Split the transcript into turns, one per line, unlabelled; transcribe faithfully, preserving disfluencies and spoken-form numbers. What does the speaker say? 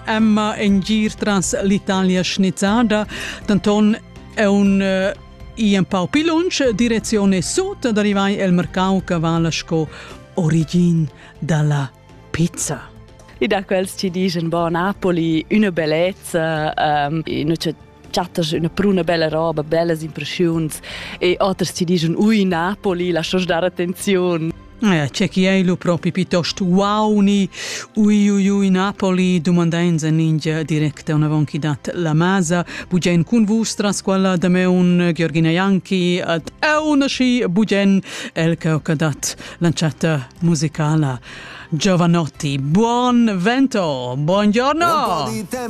Emma in gir trans l'Italia schnizzata, tanton è un uh, i un po' più lunch, direzione sud, ad arrivare al mercato cavallasco origine dalla pizza.
E da quel ci dicono, boh, Napoli, una bellezza, um, c'è una pruna bella roba, belle impressioni, e altri ci dicono, ui, Napoli, lascia dare attenzione.
Eh, c'è chi è lo proprio piuttosto wow, ni, ui, ui, ui, Napoli, domandenza ninja diretta una vonchi dat la masa, bugen con vostra scuola da me un Gheorghina Ianchi, ad è una sci, bugen, el che ho dat lanciata musicale. Giovanotti, buon vento, buongiorno!